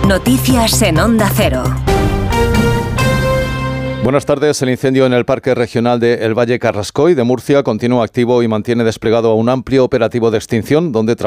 Noticias en Onda Cero. Buenas tardes. El incendio en el Parque Regional de El Valle Carrascoy de Murcia continúa activo y mantiene desplegado un amplio operativo de extinción donde